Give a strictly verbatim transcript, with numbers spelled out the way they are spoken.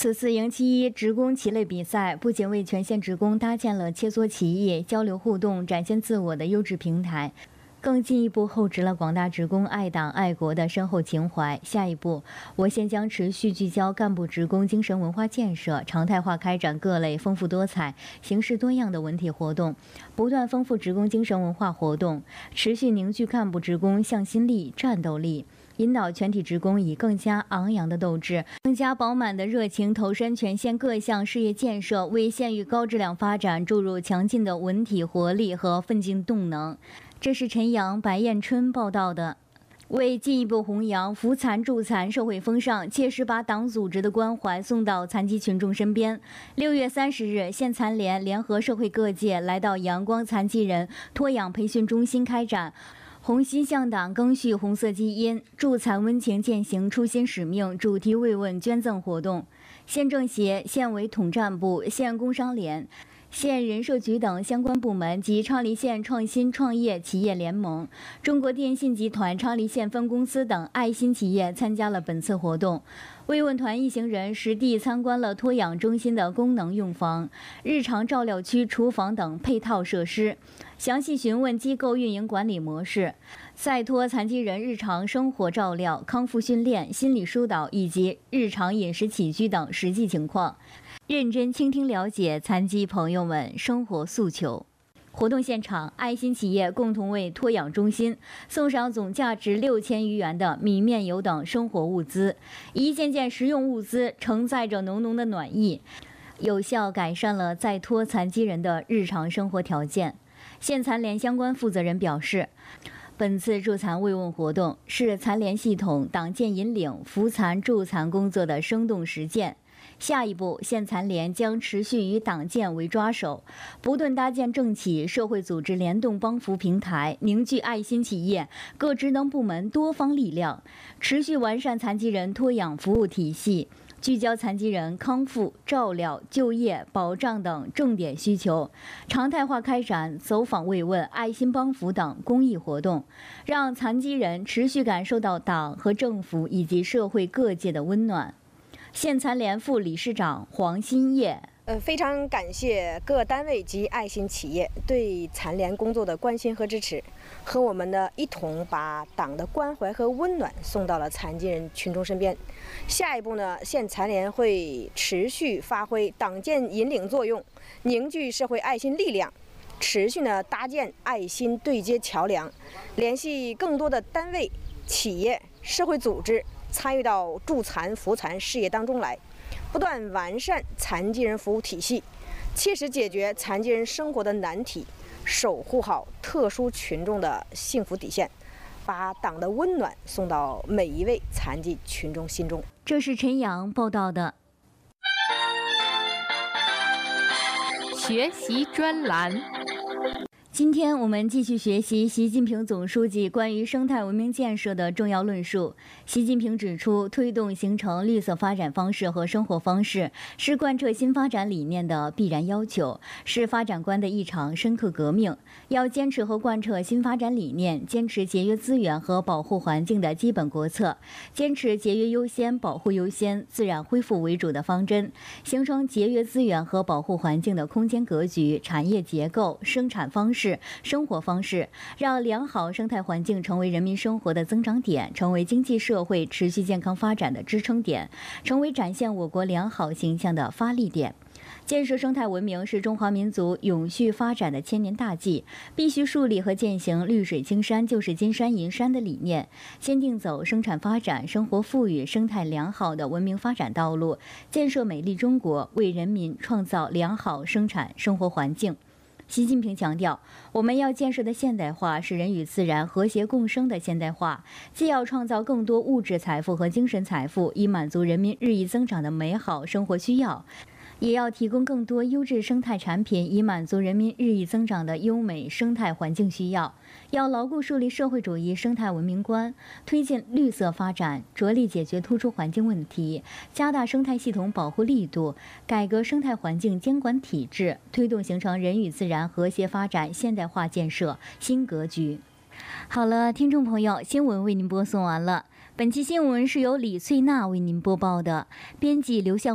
此次迎七一职工棋类比赛不仅为全县职工搭建了切磋棋艺、交流互动、展现自我的优质平台，更进一步厚植了广大职工爱党爱国的深厚情怀。下一步，我县将持续聚焦干部职工精神文化建设，常态化开展各类丰富多彩、形式多样的文体活动，不断丰富职工精神文化活动，持续凝聚干部职工向心力、战斗力。引导全体职工以更加昂扬的斗志、更加饱满的热情，投身全县各项事业建设，为县域高质量发展注入强劲的文体活力和奋进动能。这是陈阳、白彦春报道的。为进一步弘扬扶残助残社会风尚，切实把党组织的关怀送到残疾群众身边，六月三十日，县残联联合社会各界来到阳光残疾人托养培训中心开展红心向党赓续红色基因助残温情践行初心使命主题慰问捐赠活动。县政协、县委统战部、县工商联、县人社局等相关部门及昌黎县创新创业企业联盟、中国电信集团昌黎县分公司等爱心企业参加了本次活动。慰问团一行人实地参观了托养中心的功能用房、日常照料区、厨房等配套设施，详细询问机构运营管理模式、赛托残疾人日常生活照料、康复训练、心理疏导以及日常饮食起居等实际情况，认真倾听了解残疾朋友们生活诉求。活动现场，爱心企业共同为托养中心送上总价值六千余元的米面油等生活物资，一件件实用物资承载着浓浓的暖意，有效改善了在托残疾人的日常生活条件。县残联相关负责人表示，本次助残慰问活动是残联系统党建引领扶残助残工作的生动实践。下一步，县残联将持续以党建为抓手，不断搭建政企社会组织联动帮扶平台，凝聚爱心企业各职能部门多方力量，持续完善残疾人托养服务体系，聚焦残疾人康复、照料、就业、保障等重点需求，常态化开展走访慰问、爱心帮扶等公益活动，让残疾人持续感受到党和政府以及社会各界的温暖。县残联副理事长黄新业， 呃，非常感谢各单位及爱心企业对残联工作的关心和支持，和我们呢一同把党的关怀和温暖送到了残疾人群众身边。下一步呢，县残联会持续发挥党建引领作用，凝聚社会爱心力量，持续呢搭建爱心对接桥梁，联系更多的单位、企业、社会组织参与到助残扶残事业当中来，不断完善残疾人服务体系，切实解决残疾人生活的难题，守护好特殊群众的幸福底线，把党的温暖送到每一位残疾群众心中。 这是陈阳报道的。 学习专栏。 今天我们继续学习习近平总书记关于生态文明建设的重要论述。习近平指出，推动形成绿色发展方式和生活方式是贯彻新发展理念的必然要求，是发展观的一场深刻革命。要坚持和贯彻新发展理念，坚持节约资源和保护环境的基本国策，坚持节约优先、保护优先、自然恢复为主的方针，形成节约资源和保护环境的空间格局、产业结构、生产方式、生活方式，让良好生态环境成为人民生活的增长点，成为经济社会持续健康发展的支撑点，成为展现我国良好形象的发力点。建设生态文明是中华民族永续发展的千年大计，必须树立和践行绿水青山就是金山银山的理念，坚定走生产发展、生活富裕、生态良好的文明发展道路，建设美丽中国，为人民创造良好生产生活环境。习近平强调，我们要建设的现代化是人与自然和谐共生的现代化，既要创造更多物质财富和精神财富，以满足人民日益增长的美好生活需要，也要提供更多优质生态产品，以满足人民日益增长的优美生态环境需要。要牢固树立社会主义生态文明观，推进绿色发展，着力解决突出环境问题，加大生态系统保护力度，改革生态环境监管体制，推动形成人与自然和谐发展现代化建设新格局。好了，听众朋友，新闻为您播送完了。本期新闻是由李翠娜为您播报的，编辑刘向。